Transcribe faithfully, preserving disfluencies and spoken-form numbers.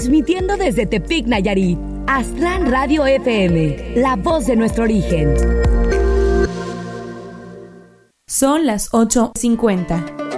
Transmitiendo desde Tepic, Nayarit. Aztlán Radio F M, la voz de nuestro origen. Son las ocho cincuenta.